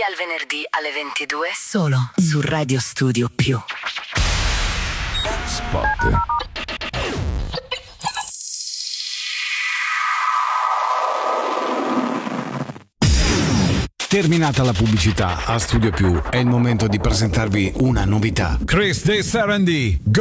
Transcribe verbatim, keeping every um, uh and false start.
al venerdì alle ventidue solo su Radio Studio Più. Spot. Terminata la pubblicità a Studio Più, è il momento di presentarvi una novità. Chris De Sarandì.